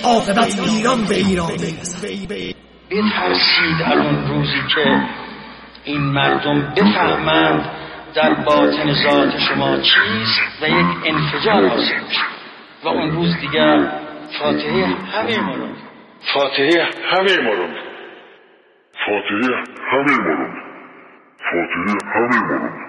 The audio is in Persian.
عاقبت ایران به ایران میرسد. بترسید الان روزی که این مردم بفهمند در باطن ذات شما چیست و یک انفجار حاصل میشه و اون روز دیگر فاتحه همه ما رو فاتحه همه ما رو فاتحه همه ما رو فاتحه همه ما رو